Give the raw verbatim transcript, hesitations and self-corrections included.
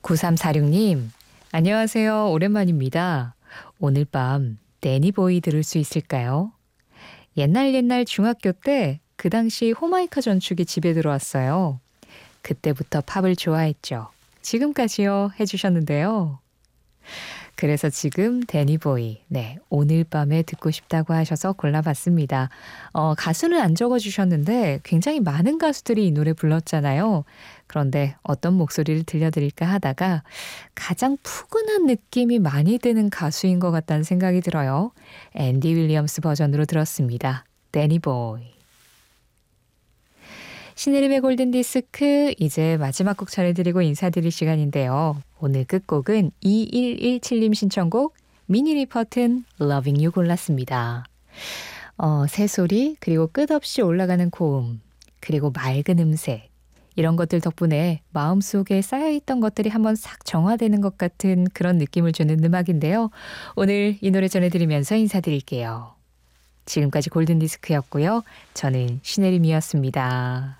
구삼사육 님, 안녕하세요. 오랜만입니다. 오늘 밤 데니보이 들을 수 있을까요? 옛날 옛날 중학교 때 그 당시 호마이카 전축이 집에 들어왔어요. 그때부터 팝을 좋아했죠. 지금까지요 해주셨는데요. 그래서 지금 데니보이, 네, 오늘 밤에 듣고 싶다고 하셔서 골라봤습니다. 어, 가수는 안 적어주셨는데 굉장히 많은 가수들이 이 노래 불렀잖아요. 그런데 어떤 목소리를 들려드릴까 하다가 가장 푸근한 느낌이 많이 드는 가수인 것 같다는 생각이 들어요. 앤디 윌리엄스 버전으로 들었습니다. 데니보이. 신혜림의 골든디스크, 이제 마지막 곡 전해드리고 인사드릴 시간인데요. 오늘 끝곡은 이일일칠 님 신청곡 미니 리퍼튼 Loving You 골랐습니다. 어, 새소리, 그리고 끝없이 올라가는 고음, 그리고 맑은 음색, 이런 것들 덕분에 마음속에 쌓여있던 것들이 한번 싹 정화되는 것 같은 그런 느낌을 주는 음악인데요. 오늘 이 노래 전해드리면서 인사드릴게요. 지금까지 골든디스크였고요. 저는 신혜림이었습니다.